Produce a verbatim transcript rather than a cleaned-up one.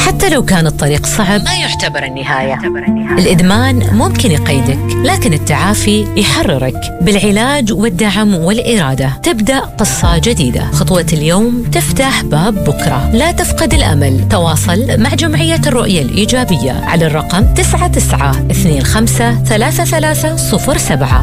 حتى لو كان الطريق صعب ما يعتبر النهاية. الإدمان ممكن يقيدك، لكن التعافي يحررك. بالعلاج والدعم والإرادة تبدأ قصة جديدة. خطوة اليوم تفتح باب بكرة. لا تفقد الأمل. تواصل مع جمعية الرؤية الإيجابية على الرقم تسعة تسعة اثنين خمسة ثلاثة ثلاثة صفر سبعة.